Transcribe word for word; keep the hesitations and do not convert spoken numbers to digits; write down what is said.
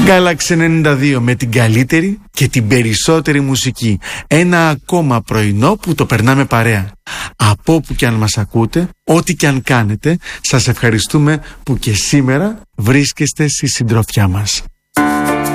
Galaxy ενενήντα δύο με την καλύτερη και την περισσότερη μουσική. Ένα ακόμα πρωινό που το περνάμε παρέα. Από όπου και αν μας ακούτε, ό,τι και αν κάνετε, σας ευχαριστούμε που και σήμερα βρίσκεστε στη συντροφιά μας.